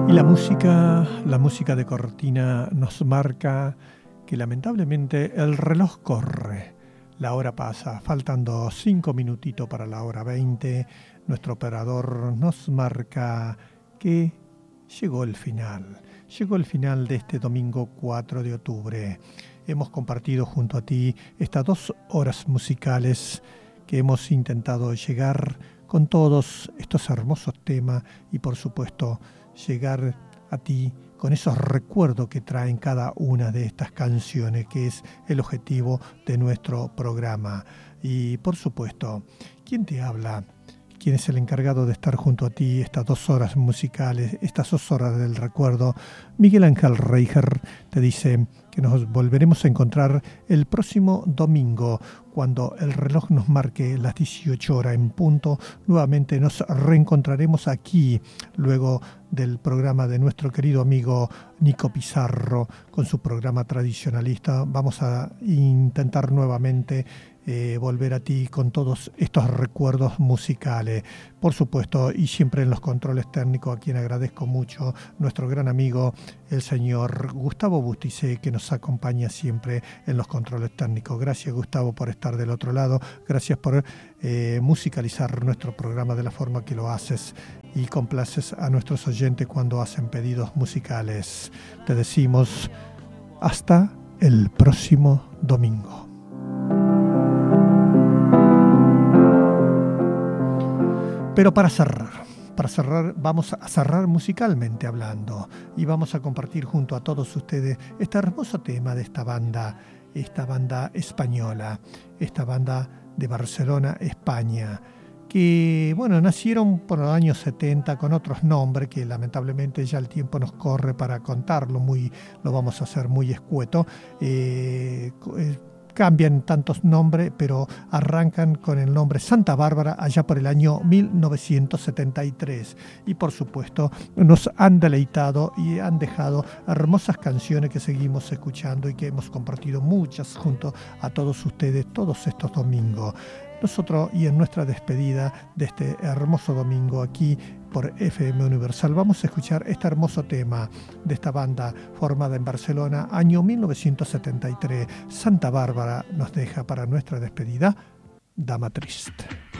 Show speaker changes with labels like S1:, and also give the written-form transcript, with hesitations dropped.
S1: Y la música de cortina nos marca que lamentablemente el reloj corre, la hora pasa, faltando 5 minutitos para la hora 20, nuestro operador nos marca que llegó el final de este domingo 4 de octubre. Hemos compartido junto a ti estas 2 horas musicales que hemos intentado llegar con todos estos hermosos temas y por supuesto llegar a ti con esos recuerdos que traen cada una de estas canciones, que es el objetivo de nuestro programa. Y por supuesto, ¿quién te habla? ¿Quién es el encargado de estar junto a ti estas 2 horas musicales, estas 2 horas del recuerdo? Miguel Ángel Reijer te dice que nos volveremos a encontrar el próximo domingo, cuando el reloj nos marque las 18 horas en punto. Nuevamente nos reencontraremos aquí, luego del programa de nuestro querido amigo Nico Pizarro, con su programa tradicionalista. Vamos a intentar nuevamente volver a ti con todos estos recuerdos musicales. Por supuesto, y siempre en los controles técnicos, a quien agradezco mucho, nuestro gran amigo, el señor Gustavo Busticé, que nos acompaña siempre en los controles técnicos. Gracias, Gustavo, por estar del otro lado. Gracias por musicalizar nuestro programa de la forma que lo haces y complaces a nuestros oyentes cuando hacen pedidos musicales. Te decimos hasta el próximo domingo. Pero para cerrar, vamos a cerrar musicalmente hablando y vamos a compartir junto a todos ustedes este hermoso tema de esta banda española, esta banda de Barcelona, España, que bueno, nacieron por los años 70 con otros nombres que lamentablemente ya el tiempo nos corre para contarlo, lo vamos a hacer muy escueto. Cambian tantos nombres, pero arrancan con el nombre Santa Bárbara allá por el año 1973. Y por supuesto nos han deleitado y han dejado hermosas canciones que seguimos escuchando y que hemos compartido muchas junto a todos ustedes todos estos domingos. Nosotros, y en nuestra despedida de este hermoso domingo aquí por FM Universal, vamos a escuchar este hermoso tema de esta banda formada en Barcelona, año 1973. Santa Bárbara nos deja para nuestra despedida, Dama Triste.